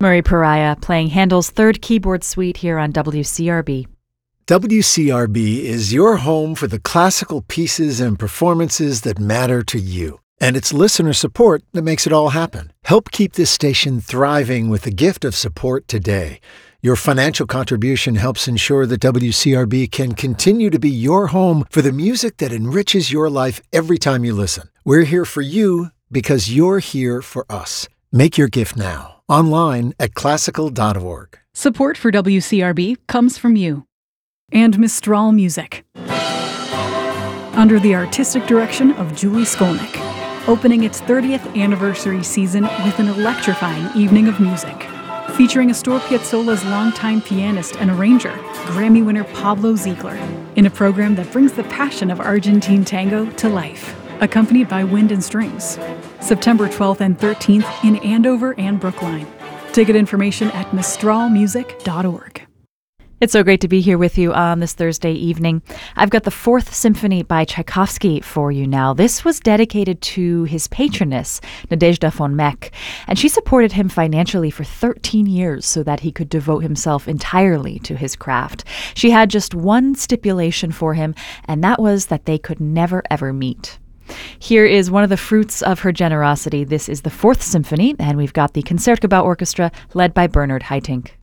Murray Pariah playing Handel's Third Keyboard Suite here on WCRB. WCRB is your home for the classical pieces and performances that matter to you. And it's listener support that makes it all happen. Help keep this station thriving with a gift of support today. Your financial contribution helps ensure that WCRB can continue to be your home for the music that enriches your life every time you listen. We're here for you because you're here for us. Make your gift now, online at classical.org. Support for WCRB comes from you. And Mistral Music, under the artistic direction of Julie Skolnick, opening its 30th anniversary season with an electrifying evening of music, featuring Astor Piazzolla's longtime pianist and arranger, Grammy winner Pablo Ziegler, in a program that brings the passion of Argentine tango to life, accompanied by wind and strings. September 12th and 13th in Andover and Brookline. Ticket information at mistralmusic.org. It's so great to be here with you on this Thursday evening. I've got the Fourth Symphony by Tchaikovsky for you now. This was dedicated to his patroness, Nadezhda von Meck, and she supported him financially for 13 years so that he could devote himself entirely to his craft. She had just one stipulation for him, and that was that they could never ever meet. Here is one of the fruits of her generosity. This is the Fourth Symphony, and we've got the Concertgebouw Orchestra led by Bernard Haitink.